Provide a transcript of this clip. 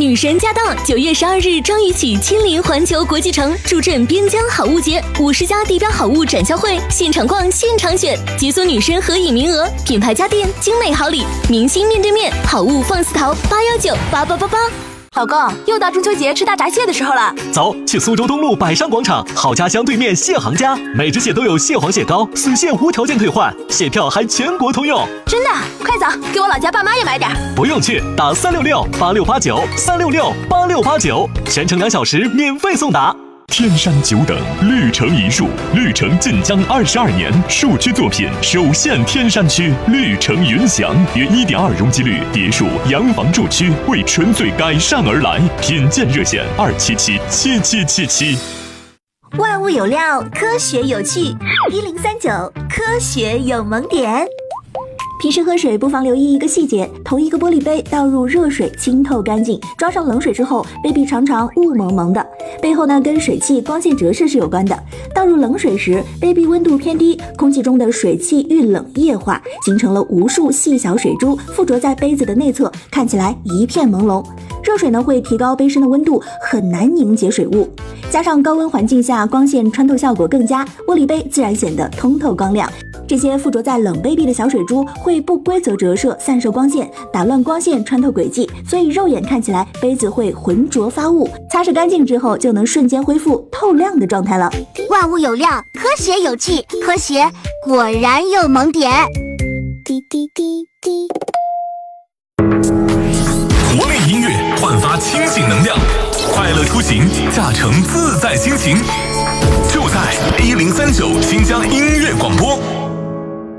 女神驾到！9月12日张宇起亲临环球国际城，助阵边疆好物节，50家地标好物展销会，现场逛，现场选，解锁女神合影名额，品牌家电，精美好礼，明星面对面，好物放肆淘，8198888。 老公，又到中秋节吃大闸蟹的时候了， 走，去苏州东路百商广场好家乡对面蟹行家，每只蟹都有蟹黄蟹膏，死蟹无条件退换，蟹票还全国通用。 真的？快走，给我老家爸妈也买点。 不用去，打3668689，3668689，全程2小时免费送达。 天山久等，绿城一树，绿城晋江22年树区作品首现天山区，绿城云祥约1.2容积率别墅洋房住区，为纯粹改善而来，品鉴热线2777777。 万物有料，科学有趣，1039科学有萌点。平时喝水不妨留意一个细节，同一个玻璃杯倒入热水清透干净，装上冷水之后，杯壁常常雾蒙蒙的，背后呢跟水汽光线折射是有关的。倒入冷水时，杯壁温度偏低，空气中的水汽遇冷液化，形成了无数细小水珠，附着在杯子的内侧，看起来一片朦胧。热水呢会提高杯身的温度，很难凝结水雾，加上高温环境下光线穿透效果更佳，玻璃杯自然显得通透光亮。这些附着在冷杯壁的小水珠会不规则折射，散射光线，打乱光线穿透轨迹，所以肉眼看起来杯子会浑浊发雾。擦拭干净之后，就能瞬间恢复透亮的状态了。 万物有料，科学有趣，科学果然有萌点。滴滴滴滴。 活力音乐焕发清醒能量，快乐出行，驾乘自在心情，就在1039新疆音乐广播。